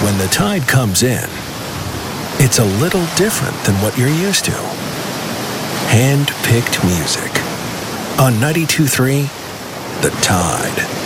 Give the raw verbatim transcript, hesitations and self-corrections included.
When the tide comes in, it's a little different than what you're used to. Hand-picked music. On ninety-two point three, The Tide.